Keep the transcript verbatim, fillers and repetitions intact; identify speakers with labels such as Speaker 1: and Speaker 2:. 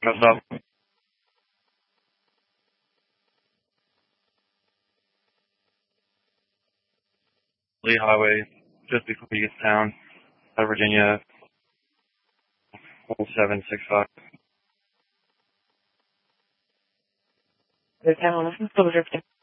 Speaker 1: What's up? Lee Highway, just before you get to town, out of Virginia, one seven six five.
Speaker 2: The town,